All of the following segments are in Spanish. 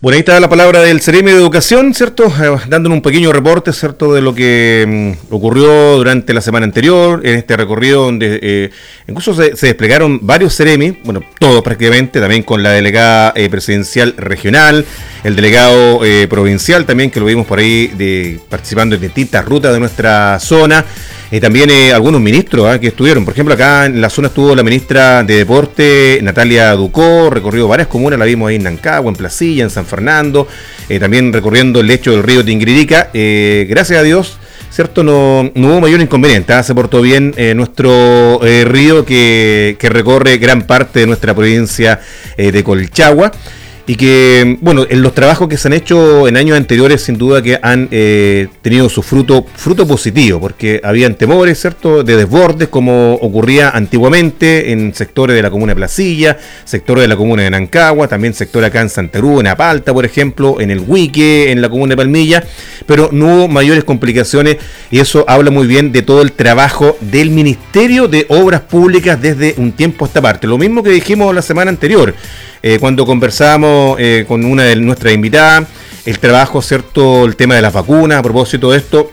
Bueno, ahí está la palabra del Ceremi de Educación, ¿cierto? Dándonos un pequeño reporte, ¿cierto?, de lo que ocurrió durante la semana anterior, en este recorrido donde incluso se desplegaron varios Ceremi, bueno, todos prácticamente, también con la delegada presidencial regional, el delegado provincial también, que lo vimos por ahí participando en distintas rutas de nuestra zona. También algunos ministros que estuvieron. Por ejemplo, acá en la zona estuvo la ministra de Deporte, Natalia Ducó, recorrió varias comunas, la vimos ahí en Nancagua, en Placilla, en San Fernando, también recorriendo el lecho del río Tinguiririca. Gracias a Dios, ¿cierto? No hubo mayor inconveniente, se portó bien nuestro río que recorre gran parte de nuestra provincia de Colchagua. Y que, bueno, en los trabajos que se han hecho en años anteriores, sin duda que han tenido su fruto positivo, porque habían temores, ¿cierto?, de desbordes, como ocurría antiguamente en sectores de la comuna de Placilla, sectores de la comuna de Nancagua, también sectores acá en Santa Cruz, en Apalta, por ejemplo, en el Huique, en la comuna de Palmilla, pero no hubo mayores complicaciones, y eso habla muy bien de todo el trabajo del Ministerio de Obras Públicas desde un tiempo a esta parte. Lo mismo que dijimos la semana anterior, cuando conversábamos con una de nuestras invitadas, el trabajo, ¿cierto?, el tema de las vacunas, a propósito de esto,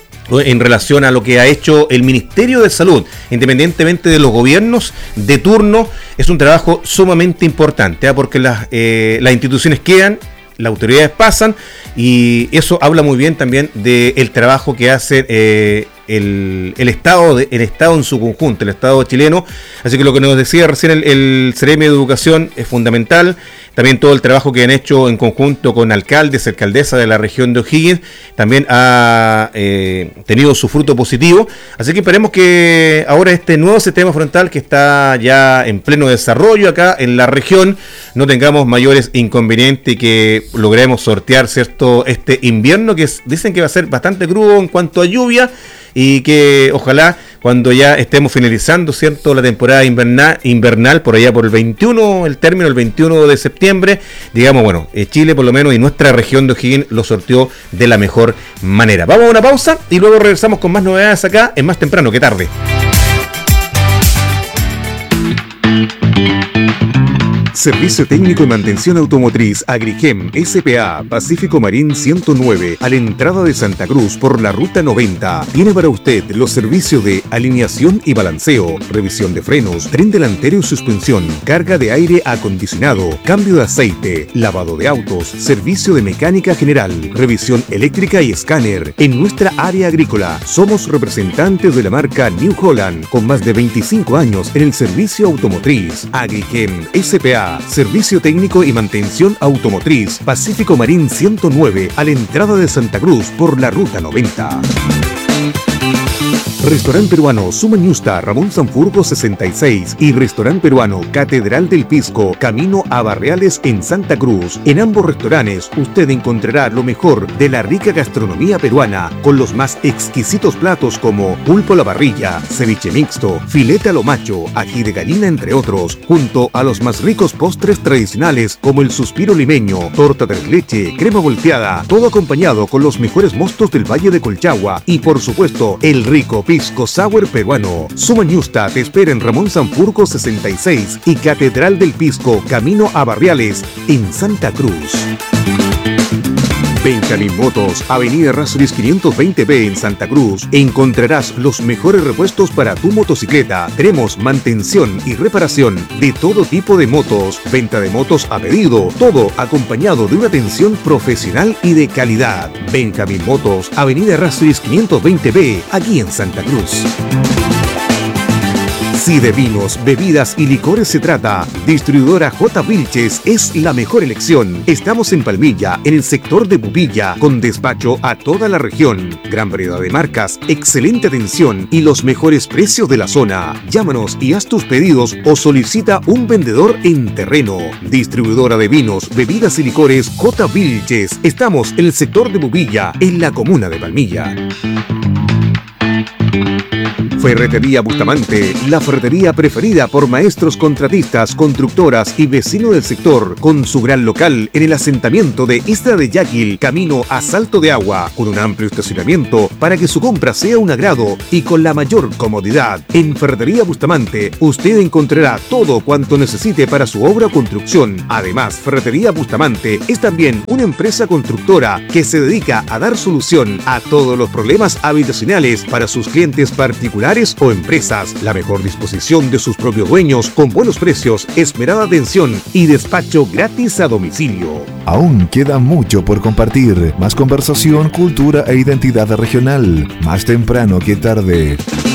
en relación a lo que ha hecho el Ministerio de Salud, independientemente de los gobiernos de turno, es un trabajo sumamente importante, porque las instituciones quedan, las autoridades pasan, y eso habla muy bien también del trabajo que hace el Estado en su conjunto, el Estado chileno. Así que lo que nos decía recién el Ceremi de Educación es fundamental. También todo el trabajo que han hecho en conjunto con alcaldes, alcaldesas de la región de O'Higgins, también ha tenido su fruto positivo. Así que esperemos que ahora este nuevo sistema frontal que está ya en pleno desarrollo acá en la región, no tengamos mayores inconvenientes y que logremos sortear, ¿cierto?, este invierno que dicen que va a ser bastante crudo en cuanto a lluvia, y que ojalá cuando ya estemos finalizando, ¿cierto?, la temporada invernal por allá por el término el 21 de septiembre, digamos, bueno, Chile por lo menos y nuestra región de O'Higgins lo sorteó de la mejor manera. Vamos a una pausa y luego regresamos con más novedades acá en Más Temprano que Tarde. Servicio técnico y mantención automotriz Agrigem S.p.A. Pacífico Marín 109, a la entrada de Santa Cruz por la ruta 90. Tiene para usted los servicios de alineación y balanceo, revisión de frenos, tren delantero y suspensión, carga de aire acondicionado, cambio de aceite, lavado de autos, servicio de mecánica general, revisión eléctrica y escáner. En nuestra área agrícola somos representantes de la marca New Holland, con más de 25 años en el servicio automotriz. Agrigem S.p.A. Servicio técnico y mantención automotriz Pacífico Marín 109, a la entrada de Santa Cruz por la ruta 90. Restaurante peruano Sumañusta, Ramón Sanfurgo 66 y Restaurante peruano Catedral del Pisco, camino a Barriales en Santa Cruz. En ambos restaurantes usted encontrará lo mejor de la rica gastronomía peruana, con los más exquisitos platos como pulpo a la parrilla, ceviche mixto, filete a lo macho, ají de gallina, entre otros, junto a los más ricos postres tradicionales como el suspiro limeño, torta de leche, crema volteada, todo acompañado con los mejores mostos del Valle de Colchagua y, por supuesto, el rico pisco sour peruano. Sumañusta te espera en Ramón Sanfurgo 66 y Catedral del Pisco, camino a Barriales en Santa Cruz. Benjamín Motos, Avenida Errázuriz 520B en Santa Cruz. Encontrarás los mejores repuestos para tu motocicleta. Tenemos mantención y reparación de todo tipo de motos, venta de motos a pedido, todo acompañado de una atención profesional y de calidad. Benjamín Motos, Avenida Errázuriz 520B, aquí en Santa Cruz. Si de vinos, bebidas y licores se trata, Distribuidora J. Vilches es la mejor elección. Estamos en Palmilla, en el sector de Pupilla, con despacho a toda la región. Gran variedad de marcas, excelente atención y los mejores precios de la zona. Llámanos y haz tus pedidos o solicita un vendedor en terreno. Distribuidora de vinos, bebidas y licores J. Vilches. Estamos en el sector de Pupilla, en la comuna de Palmilla. Ferretería Bustamante, la ferretería preferida por maestros contratistas, constructoras y vecinos del sector, con su gran local en el asentamiento de Isla de Yaquil, camino a Salto de Agua, con un amplio estacionamiento para que su compra sea un agrado y con la mayor comodidad. En Ferretería Bustamante, usted encontrará todo cuanto necesite para su obra o construcción. Además, Ferretería Bustamante es también una empresa constructora que se dedica a dar solución a todos los problemas habitacionales para sus clientes particulares o empresas. La mejor disposición de sus propios dueños con buenos precios, esmerada atención y despacho gratis a domicilio. Aún queda mucho por compartir. Más conversación, cultura e identidad regional. Más temprano que tarde.